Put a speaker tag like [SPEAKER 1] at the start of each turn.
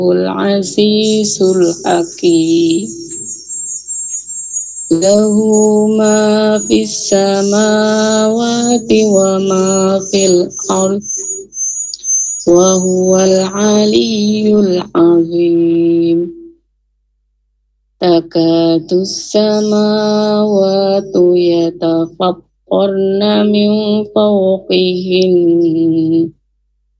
[SPEAKER 1] العزيز الحكيم له ما في السماوات وما في الأرض وهو العلي العظيم تكاد السماوات يتفطرن من فوقهن